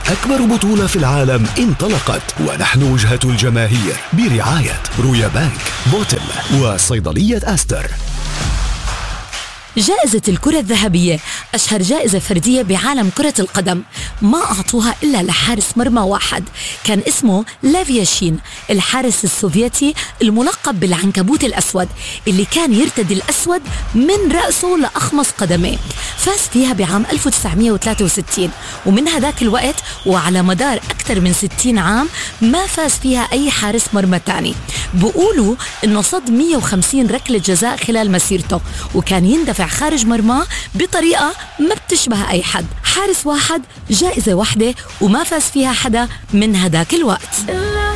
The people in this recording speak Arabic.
أكبر بطولة في العالم انطلقت، ونحن وجهة الجماهير برعاية رويا بانك، بوتل، وصيدلية أستر. جائزة الكرة الذهبية أشهر جائزة فردية بعالم كرة القدم، ما أعطوها إلا لحارس مرمى واحد كان اسمه لافياشين، الحارس السوفيتي الملقب بالعنكبوت الأسود اللي كان يرتدي الأسود من رأسه لأخمص قدميه. فاز فيها بعام 1963، ومن هذاك الوقت وعلى مدار أكثر من 60 عام ما فاز فيها أي حارس مرمى تاني. بقولوا إنه صد 150 ركلة جزاء خلال مسيرته، وكان يندفع خارج مرماه بطريقة ما بتشبه أي حد. حارس واحد، جائزة واحدة، وما فاز فيها حدا من هداك الوقت.